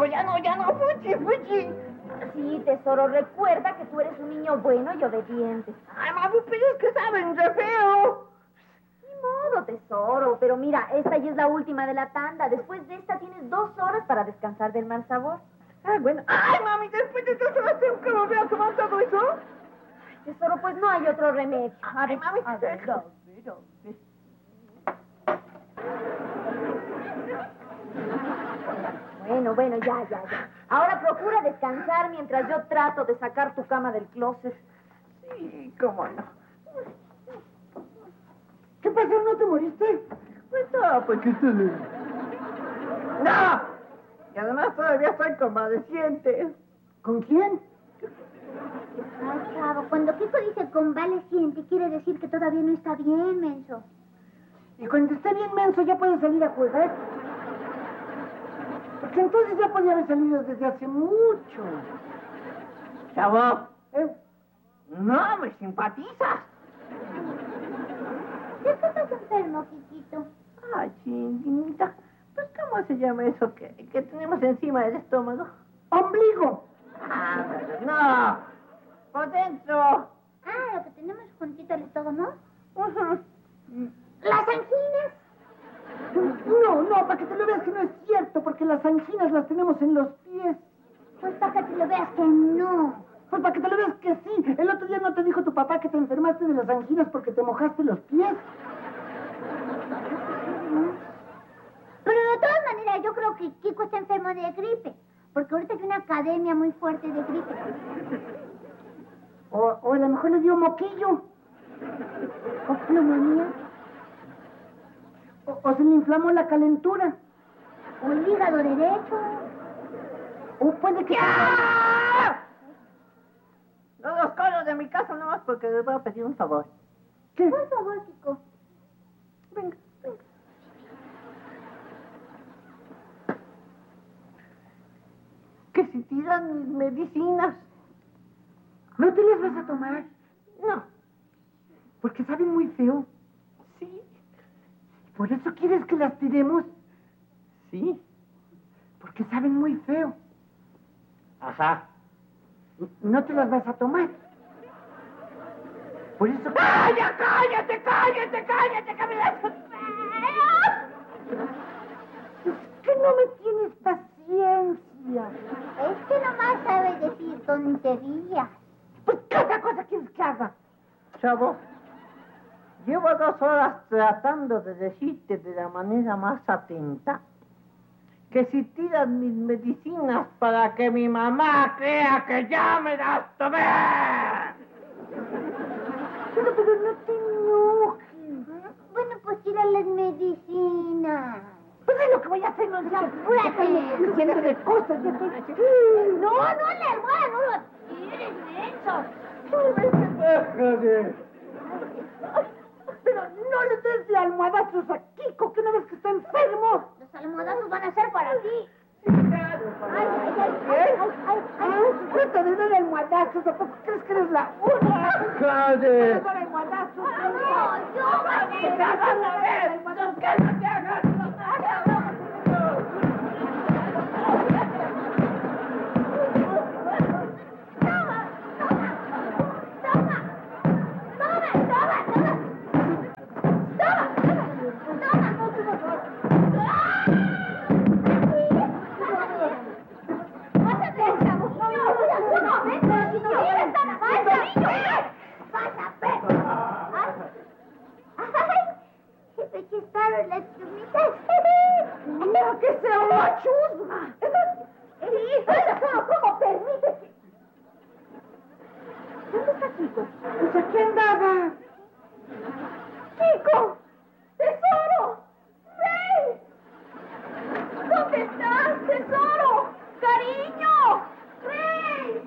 ya no, Fuchi. Sí, tesoro, recuerda que tú eres un niño bueno y obediente. Ay, mami, pero es que saben re feo. Ni modo, tesoro, pero mira, esta ya es la última de la tanda. Después de esta tienes 2 horas para descansar del mal sabor. Ah, bueno. Ay, mami, después de 2 horas tengo que volver a tomar todo eso. Tesoro, pues no hay otro remedio. Ay, mami, a ver. Bueno, ya. Ahora procura descansar mientras yo trato de sacar tu cama del closet. Sí, cómo no. ¿Qué pasó? ¿No te moriste? Pues no, pues que estoy... ¡No! Y además todavía estoy convaleciente. ¿Con quién? Ay, chavo, cuando Kiko dice convaleciente, quiere decir que todavía no está bien, menso. Y cuando esté bien menso ya puede salir a jugar. Porque entonces ya podía haber salido desde hace mucho. Chavo, no me simpatizas. ¿De qué estás enfermo, Kikito? Ay, chinguita. Pues, ¿cómo se llama eso que tenemos encima del estómago? ¡Ombligo! Ah, no. Por dentro. Ah, lo que tenemos juntito el estómago, ¿no? Ujú. ¡Las anginas! No, para que te lo veas que no es cierto, porque las anginas las tenemos en los pies. Pues para que te lo veas que no. Pues para que te lo veas que sí. El otro día no te dijo tu papá que te enfermaste de las anginas porque te mojaste los pies. Pero de todas maneras, yo creo que Kiko está enfermo de gripe. Porque ahorita hay una academia muy fuerte de gripe. O a lo mejor le dio moquillo. ¿O neumonía? O se le inflamó la calentura. ¿O el hígado derecho? O puede que... ¡Ya! No los corro de mi casa nomás porque les voy a pedir un favor. ¿Qué? Por favor, Kiko. Venga. Que si tiran mis medicinas. ¿No te las vas a tomar? No. Porque saben muy feo. Sí. ¿Por eso quieres que las tiremos? Sí. Porque saben muy feo. Ajá. No te las vas a tomar. Por eso... ¡Cállate, que me das... Es que no me tienes paciencia. Es que nomás sabe decir tonterías. Pues, ¿qué otra cosa quieres que haga? Chavo, llevo 2 horas tratando de decirte de la manera más atenta que si tiras mis medicinas para que mi mamá crea que ya me las tomé. Pero no te enojes. Bueno, pues tira las medicinas. Pues es lo que voy a hacer, no sé. Apúrate. Diciendo de cosas, ya estoy... No, la almohada no lo tires, menso. Déjame. Pero no le des de almohadazos a Kiko, que una vez que está enfermo. Los almohadazos van a ser para ti. Trata de dar almohadazos, ¿a poco crees que eres la una? ¡Cállate! Dar almohadazos. No, yo gané. ¡Que no te hagas! ¡Mira que sea una chusma! ¿Cómo permite? ¿Dónde está Kiko? Pues aquí andaba. ¡Kiko! ¡Tesoro! ¡Rey! ¿Dónde estás, tesoro? ¡Cariño! ¡Rey!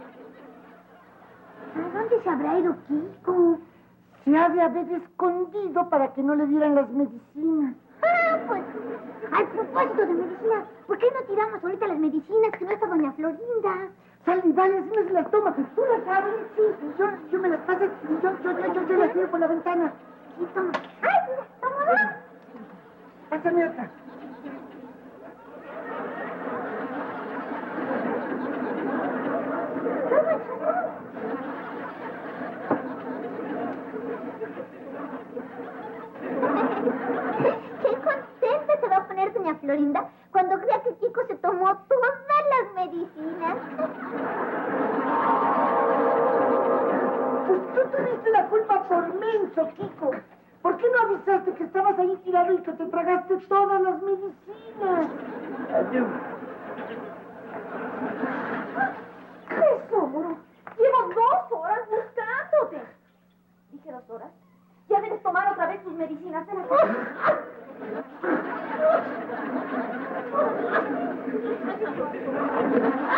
¿A dónde se habrá ido Kiko? Se ha de haber escondido para que no le dieran las medicinas. Ah, pues, al propósito de medicina, ¿por qué no tiramos ahorita las medicinas que no está doña Florinda? Sal y vale, así no se las toma. Tú las abres, sí. Y yo me las paso y yo las tiro por la ventana. Sí, toma. ¡Ay, mira, toma! Pásame otra. creer, doña Florinda, cuando crea que Kiko se tomó todas las medicinas. Pues tú tuviste la culpa por menso, Kiko. ¿Por qué no avisaste que estabas ahí tirado y que te tragaste todas las medicinas? ¡Tesoro! Llevo 2 horas buscándote. Dije 2 horas. Ya debes tomar otra vez tus medicinas de la casa.